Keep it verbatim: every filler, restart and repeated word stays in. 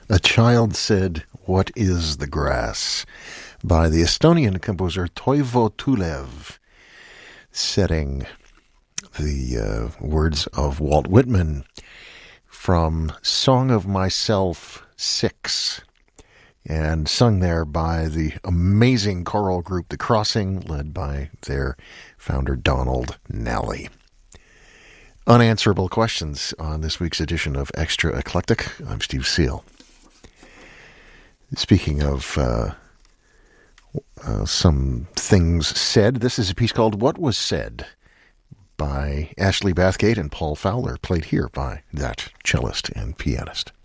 A Child Said, "What is the Grass?" by the Estonian composer Toivo Tulev, setting the uh, words of Walt Whitman from Song of Myself six, and sung there by the amazing choral group The Crossing, led by their founder Donald Nally. Unanswerable questions on this week's edition of Extra Eclectic. I'm Steve Seal. Speaking of uh, uh, some things said, this is a piece called What Was Said by Ashley Bathgate and Paul Fowler, played here by that cellist and pianist.